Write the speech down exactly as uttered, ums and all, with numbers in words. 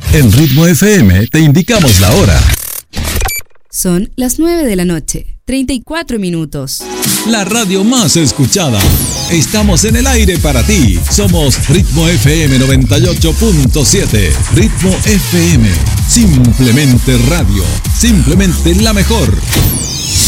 En Ritmo F M te indicamos la hora. Son las nueve de la noche, treinta y cuatro minutos. La radio más escuchada. Estamos en el aire para ti. Somos Ritmo F M noventa y ocho punto siete. Ritmo F M. Simplemente radio. Simplemente la mejor.